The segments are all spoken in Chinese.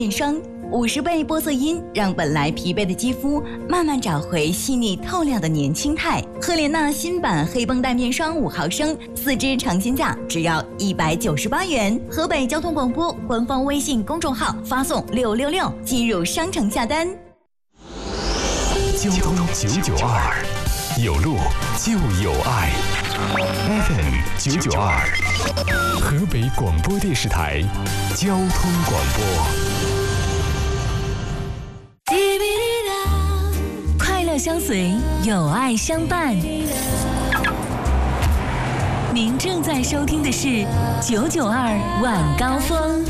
面霜50倍玻色因，让本来疲惫的肌肤慢慢找回细腻透亮的年轻态。赫莲娜新版黑绷带面霜5毫升，4支成新价只要198元。河北交通广播官方微信公众号发送666进入商城下单。 交通992，有路就有爱。FM 992，河北广播电视台交通广播。 快乐相随，有爱相伴。您正在收听的是992晚高峰。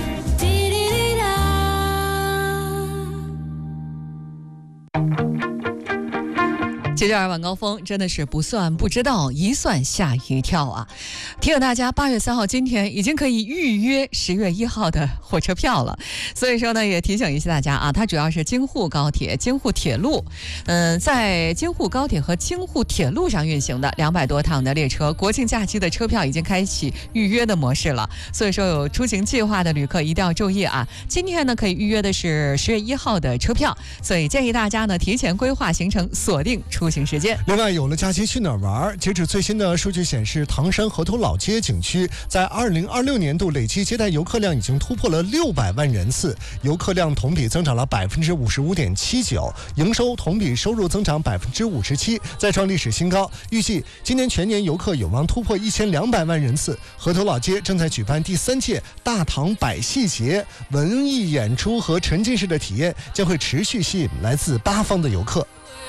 992晚高峰真的是不算不知道，一算吓一跳啊！提醒大家，8月3号今天已经可以预约10月1号的火车票了。所以说呢，也提醒一下大家啊，它主要是京沪高铁、京沪铁路，在京沪高铁和京沪铁路上运行的200多趟的列车，国庆假期的车票已经开启预约的模式了。所以说有出行计划的旅客一定要注意啊！今天呢可以预约的是10月1号的车票，所以建议大家呢提前规划行程，锁定出行时间。 另外，有了假期去哪儿玩？截止最新的数据显示，唐山河头老街景区在2026年度累计接待游客量已经突破了600万人次，游客量同比增长了55.79%，营收同比收入增长57%，再创历史新高。预计今年全年游客有望突破1200万人次。河头老街正在举办第3届大唐百戏节，文艺演出和沉浸式的体验将会持续吸引来自8方的游客。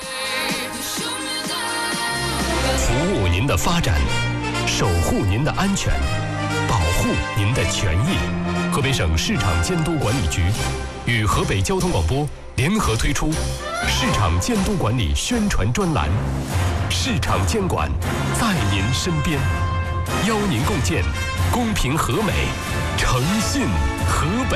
服务您的发展，守护您的安全，保护您的权益。河北省市场监督管理局与河北交通广播联合推出市场监督管理宣传专栏，市场监管在您身边，邀您共建公平和美，诚信河北。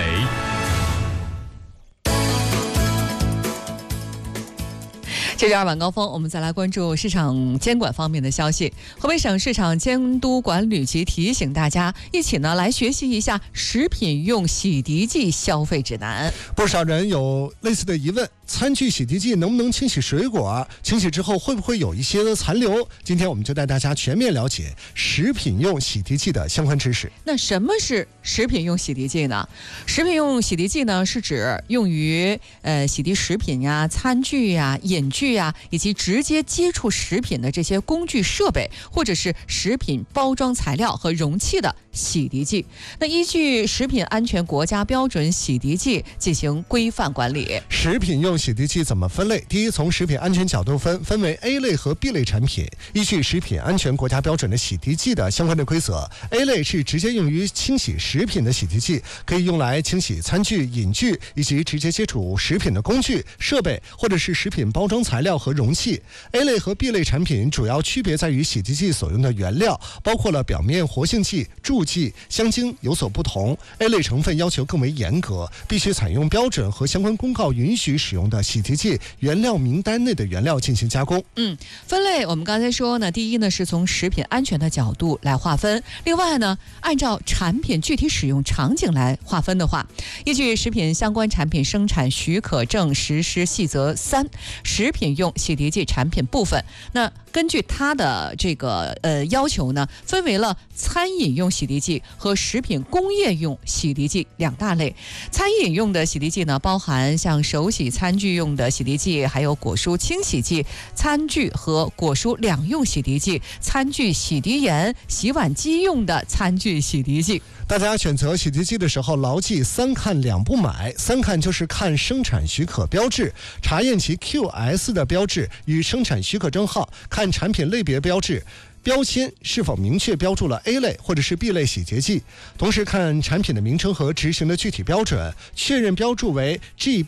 992晚高峰，我们再来关注市场监管方面的消息。河北省市场监督管理局提醒大家，一起呢来学习一下食品用洗涤剂消费指南。 不少人有类似的疑问：餐具洗涤剂能不能清洗水果？清洗之后会不会有一些的残留？今天我们就带大家全面了解食品用洗涤剂的相关知识。 那什么是食品用洗涤剂呢？食品用洗涤剂呢，是指用于洗涤食品呀、餐具呀、饮具呀，以及直接接触食品的这些工具设备，或者是食品包装材料和容器的洗涤剂。那依据食品安全国家标准，洗涤剂进行规范管理。 食品用洗涤剂怎么分类？第一，从食品安全角度分为 A 类和 B 类产品。依据食品安全国家标准的洗涤剂的相关的规则， A 类是直接用于清洗食品的洗涤剂，可以用来清洗餐具、饮具以及直接接触食品的工具、设备或者是食品包装材料和容器。 A 类和 B 类产品主要区别在于洗涤剂所用的原料，包括了表面活性剂、助剂、香精有所不同。 A 类成分要求更为严格，必须采用标准和相关公告允许使用的洗涤剂原料名单内的原料进行加工。 分类我们刚才说呢，第一呢是从食品安全的角度来划分，另外呢按照产品具体使用场景来划分的话，依据食品相关产品生产许可证实施细则3食品用洗涤剂产品部分，那根据它的这个要求呢，分为了餐饮用洗涤剂和食品工业用洗涤剂2大类。餐饮用的洗涤剂呢，包含像手洗餐具用的洗涤剂，还有果蔬清洗剂、餐具和果蔬两用洗涤剂、餐具洗涤盐、洗碗机用的餐具洗涤剂。 大家选择洗涤剂的时候，牢记3看2不买。3看就是看生产许可标志，查验其 QS 的标志与生产许可证号，看产品类别标志。标签是否明确标注了 A 类或者是 B 类洗洁剂，同时看产品的名称和执行的具体标准，确认标注为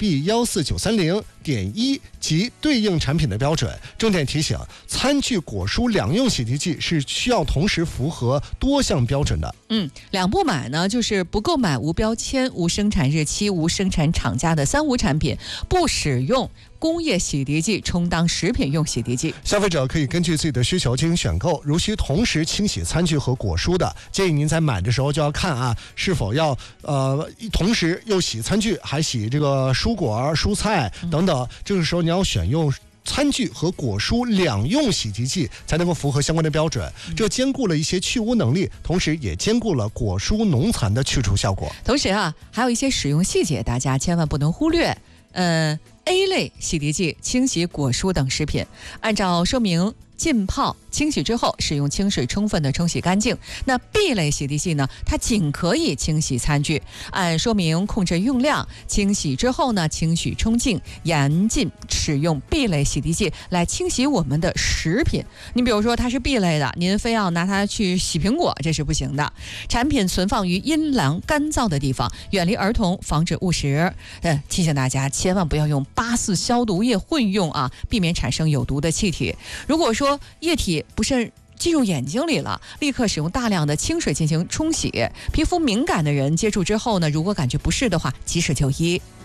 GB14930.1及对应产品的标准。重点提醒，餐具果蔬两用洗涤剂是需要同时符合多项标准的。 2不买呢，就是不购买无标签、无生产日期、无生产厂家的3无产品，不使用工业洗涤剂充当食品用洗涤剂。 消费者可以根据自己的需求进行选购，如需同时清洗餐具和果蔬的，建议您在买的时候就要看啊，是否要同时又洗餐具还洗这个蔬果、蔬菜等等，这个时候你要选用餐具和果蔬两用洗涤剂，才能够符合相关的标准。这兼顾了一些去污能力，同时也兼顾了果蔬农残的去除效果。 同时啊，还有一些使用细节，大家千万不能忽略。A 类洗涤剂清洗果蔬等食品，按照说明浸泡清洗之后，使用清水充分的冲洗干净。那 B 类洗涤剂呢，它仅可以清洗餐具，按说明控制用量，清洗之后呢，清洗冲净，严禁使用 B 类洗涤剂来清洗我们的食品。你比如说它是 B 类的，您非要拿它去洗苹果，这是不行的。产品存放于阴凉干燥的地方，远离儿童，防止误食。提醒大家千万不要用84消毒液混用啊，避免产生有毒的气体。如果说液体不慎进入眼睛里了，立刻使用大量的清水进行冲洗。皮肤敏感的人接触之后呢，如果感觉不适的话，及时就医。